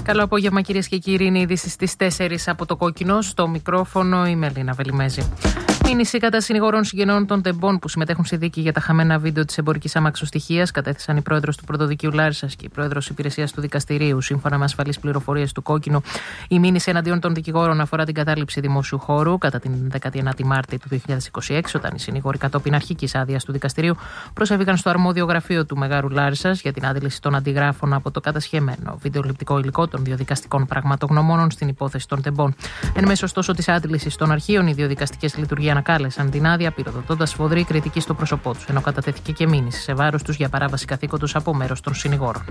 Καλό απόγευμα, κυρίες και κύριοι. Είναι ειδήσεις στις 4 από το Κόκκινο. Στο μικρόφωνο η Μελίνα Βελιμέζη. Μήνυση κατά συνηγόρων συγγενών των τεμπών που συμμετέχουν στη δίκη για τα χαμένα βίντεο της εμπορικής αμαξοστοιχίας κατέθεσαν η πρόεδρος του Πρωτοδικείου Λάρισσας και η πρόεδρος υπηρεσίας του δικαστηρίου. Σύμφωνα με ασφαλείς πληροφορίες του Κόκκινο, η μήνυση εναντίον των δικηγόρων αφορά την κατάληψη δημόσιου χώρου κατά την 19η Μάρτη του 2026, όταν οι συνηγόροι κατόπιν αρχικής άδειας του δικαστηρίου προσέφηκαν στο αρμόδιο γραφείο του Μεγάρου Λάρισσας για την άντληση των αντιγράφων από το κατασχεμένο βιντεοληπτικό υλικό των δύο δικαστικών πραγματογνωμόνων στην υπόθεση των τεμπών. Εν μέσω ωστόσο της άντλησης των αρχείων, οι δύο δικαστικές λειτουργίες ανακάλεσαν την άδεια, πυροδοτώντας σφοδρή κριτική στο πρόσωπό τους, ενώ κατατέθηκε και μήνυση σε βάρος τους για παράβαση καθήκοντος από μέρος των συνηγόρων.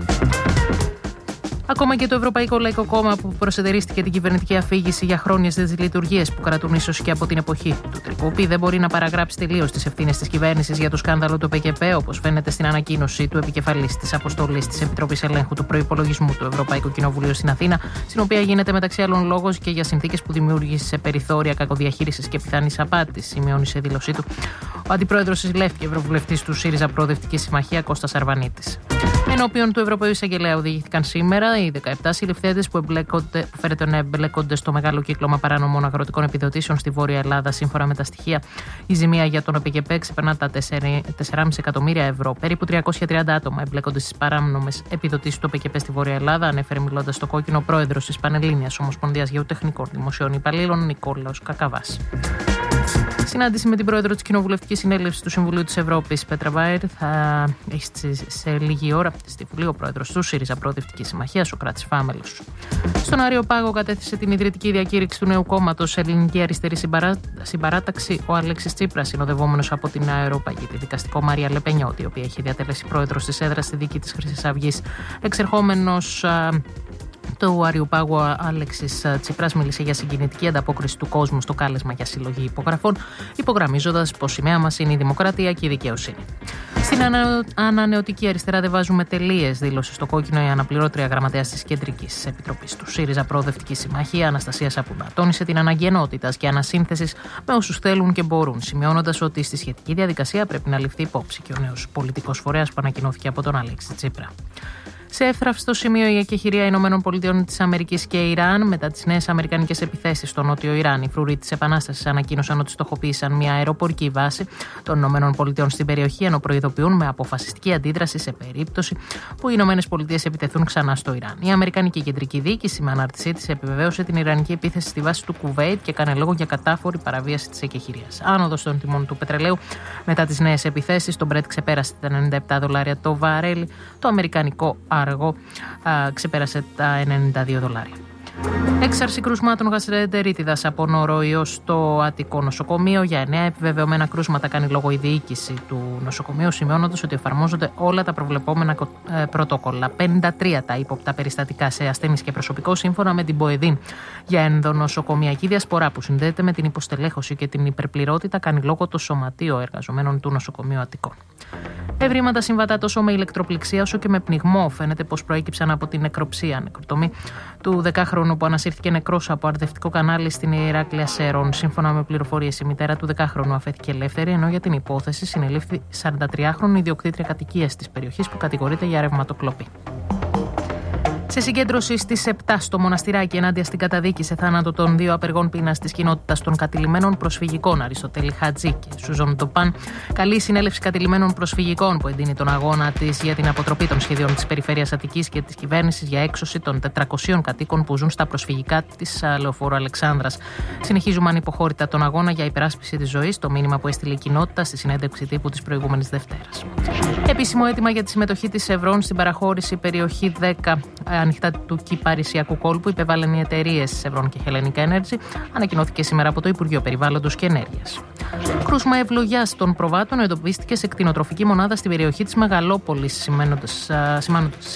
Ακόμα και το Ευρωπαϊκό Λαϊκό Κόμμα, που προσεντερίστηκε την κυβερνητική αφήγηση για χρόνιες δυσλειτουργίες που κρατούν ίσως και από την εποχή του Τρικούπη, δεν μπορεί να παραγράψει τελείως τις ευθύνες της κυβέρνησης για το σκάνδαλο του ΠΚΠ, όπως φαίνεται στην ανακοίνωση του επικεφαλής της αποστολής της Επιτροπής Ελέγχου του Προϋπολογισμού του Ευρωπαϊκού Κοινοβουλίου στην Αθήνα, στην οποία γίνεται μεταξύ άλλων λόγος και για συνθήκες που δημιούργησε περιθώρια κακοδιαχείρισης και πιθανής απάτης, σημειώνει σε δήλωσή του ο αντιπρόεδρος της ΛΕΦ και ευρωβουλευτής του ΣΥΡΙΖΑ Προοδευτική Συμμαχία, Κώστας Αρβανίτης. Ενώπιον του Ευρωπαίου Εισαγγελέα οδηγήθηκαν σήμερα οι 17 συλληφθέντες που φέρεται να εμπλέκονται στο μεγάλο κύκλωμα παράνομων αγροτικών επιδοτήσεων στη Βόρεια Ελλάδα. Σύμφωνα με τα στοιχεία, η ζημία για τον ΠΚΠ ξεπερνά τα 4,5 εκατομμύρια ευρώ. Περίπου 330 άτομα εμπλέκονται στις παράνομες επιδοτήσεις του ΠΚΠ στη Βόρεια Ελλάδα, ανέφερε μιλώντας στο Κόκκινο πρόεδρος της Πανελλήνιας Ομοσπονδίας Γεωτεχνικών Δημοσίων Υπαλλήλων, Νικόλαος Κακαβάς. Συνάντηση με την πρόεδρο της Κοινοβουλευτικής Συνέλευσης του Συμβουλίου της Ευρώπης, Πέτρα Μπάιερ, θα έχει σε λίγη ώρα στη Βουλή ο πρόεδρος του ΣΥΡΙΖΑ Προοδευτική Συμμαχία, Σωκράτης Φάμελος. Στον Άριο Πάγο κατέθεσε την ιδρυτική διακήρυξη του νέου κόμματος Ελληνική Αριστερή Συμπαράταξη ο Αλέξης Τσίπρας, συνοδευόμενος από την αεροπαγήτη δικαστικό Μαρία Λεπενιώτη, η οποία έχει διατελέσει πρόεδρος της έδρας στη δίκη της Χρυσής Αυγής. Εξερχόμενος του Άριου Πάγου, ο Αλέξης Τσίπρας μίλησε για συγκινητική ανταπόκριση του κόσμου στο κάλεσμα για συλλογή υπογραφών, υπογραμμίζοντας πως η σημαία μας είναι η δημοκρατία και η δικαιοσύνη. Στην ανανεωτική αριστερά δεν βάζουμε τελείες, δήλωσε στο Κόκκινο η αναπληρώτρια γραμματέας της Κεντρικής Επιτροπής του ΣΥΡΙΖΑ Προοδευτική Συμμαχία, Αναστασία Σαπούνα. Τόνισε την ανάγκη ενότητας και ανασύνθεσης με όσους θέλουν και μπορούν, σημειώνοντας ότι στη σχετική διαδικασία πρέπει να ληφθεί υπόψη και ο νέος πολιτικός φορέας που ανακοινώθηκε από τον Αλέξη Τσίπρα. Σε εύθραυστο σημείο η εκεχηρία ΗΠΑ και Ιράν μετά τις νέες αμερικανικές επιθέσεις στο νότιο Ιράν. Οι φρουροί της Επανάστασης ανακοίνωσαν ότι στοχοποίησαν μια αεροπορική βάση των ΗΠΑ στην περιοχή, ενώ προειδοποιούν με αποφασιστική αντίδραση σε περίπτωση που οι ΗΠΑ επιτεθούν ξανά στο Ιράν. Η Αμερικανική Κεντρική Διοίκηση, με ανάρτησή της, επιβεβαίωσε την Ιρανική επίθεση στη βάση του Κουβέιτ και έκανε λόγο για κατάφορη παραβίαση της εκεχηρίας. Άνοδος των τιμών του πετρελαίου μετά τις νέες επιθέσεις. Το Brent ξεπέρασε τα $97 το βαρέλι. Το αμερικανικό αργό ξεπέρασε τα $92. Έξαρση κρούσματων γαστρεντερίτιδας από νοροϊό στο Αττικό νοσοκομείο. Για 9 επιβεβαιωμένα κρούσματα κάνει λόγο η διοίκηση του νοσοκομείου, σημειώνοντας ότι εφαρμόζονται όλα τα προβλεπόμενα πρωτόκολλα. 53 τα ύποπτα περιστατικά σε ασθένειες και προσωπικό, σύμφωνα με την ΠΟΕΔΗΝ. Για ενδονοσοκομιακή διασπορά που συνδέεται με την υποστελέχωση και την υπερπληρότητα, κάνει λόγο το Σωματείο Εργαζομένων του Νοσοκομείου Αττικών. Ευρήματα συμβατά τόσο με ηλεκτροπληξία όσο και με πνιγμό φαίνεται πως προέκυψαν από την νεκροψία, νεκροτομή του 10χρονου που ανασύρθηκε νεκρός από αρδευτικό κανάλι στην Ηράκλεια Σέρων. Σύμφωνα με πληροφορίες, η μητέρα του 10χρονου αφέθηκε ελεύθερη, ενώ για την υπόθεση συνελήφθη 43χρονη ιδιοκτήτρια κατοικίας της περιοχής που κατηγορείται για ρευματοκλοπή. Σε συγκέντρωση στις 7 στο Μοναστηράκι ενάντια στην καταδίκη σε θάνατο των 2 απεργών πείνας της κοινότητας των κατηλημένων προσφυγικών, Αριστοτέλη Χατζή και Σουζόν Τοπάν, καλή συνέλευση κατηλημένων προσφυγικών που εντείνει τον αγώνα της για την αποτροπή των σχεδίων της Περιφέρειας Αττικής και της κυβέρνησης για έξωση των 400 κατοίκων που ζουν στα προσφυγικά της Λεωφόρου Αλεξάνδρας. Συνεχίζουμε ανυποχώρητα τον αγώνα για υπεράσπιση της ζωής, το μήνυμα που έστειλε η κοινότητα στη συνέντευξη τύπου της προηγούμενης Δευτέρας. Επίσημο αίτημα για τη συμμετοχή της Ευρών στην παραχώρηση περιοχή 10 ανοιχτά του Κυπαρισιακού κόλπου υπέβαλαν οι εταιρείες Ευρών και Hellenic Energy, ανακοινώθηκε σήμερα από το Υπουργείο Περιβάλλοντος και Ενέργειας. Κρούσμα ευλογιάς των προβάτων εντοπίστηκε σε κτηνοτροφική μονάδα στην περιοχή της Μεγαλόπολης, σημαίνοντας